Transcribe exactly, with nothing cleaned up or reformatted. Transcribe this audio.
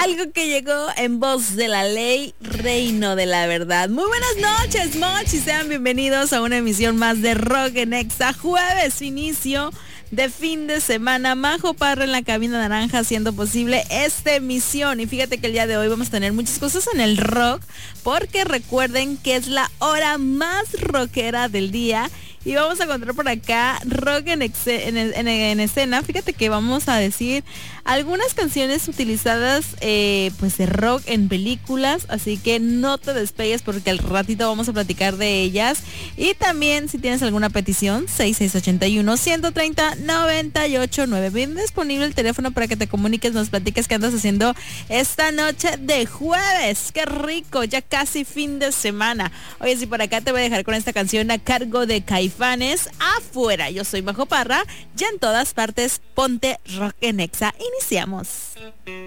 Algo que llegó en voz de la ley, reino de la verdad. Muy buenas noches, Mochi. Sean bienvenidos a una emisión más de Rock en Exa. Jueves, inicio de fin de semana. Majo Parra en la cabina naranja haciendo posible esta emisión. Y fíjate que el día de hoy vamos a tener muchas cosas en el rock, porque recuerden que es la hora más rockera del día. Y vamos a encontrar por acá rock en, exe, en, en, en escena. Fíjate que vamos a decir algunas canciones utilizadas eh, pues de rock en películas. Así que no te despegues porque al ratito vamos a platicar de ellas. Y también si tienes alguna petición, seis seis ocho uno, uno tres cero, nueve ocho nueve. Bien disponible el teléfono para que te comuniques, nos platiques qué andas haciendo esta noche de jueves. ¡Qué rico! Ya casi fin de semana. Oye, si por acá te voy a dejar con esta canción a cargo de Caifanes. Afuera, yo soy Majo Parra, ya en todas partes, ponte Rock en Exa. Iniciamos.